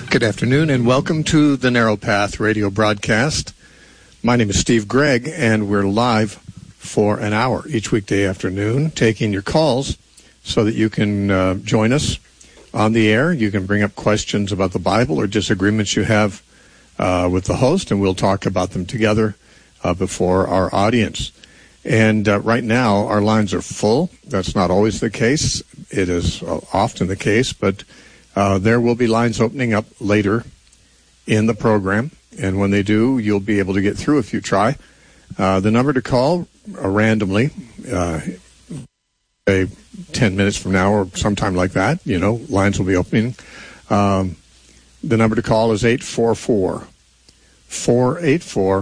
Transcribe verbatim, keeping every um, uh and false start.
Good afternoon and welcome to the Narrow Path radio broadcast. My name is Steve Gregg and we're live for an hour each weekday afternoon taking your calls so that you can uh, join us on the air. You can bring up questions about the Bible or disagreements you have uh, with the host, and we'll talk about them together uh, before our audience. And uh, right now our lines are full. That's not always the case. It is uh, often the case, but Uh, there will be lines opening up later in the program, and when they do, you'll be able to get through if you try. Uh, the number to call uh, randomly, uh, say ten minutes from now or sometime like that, you know, lines will be opening. Um, the number to call is eight four four, four eight four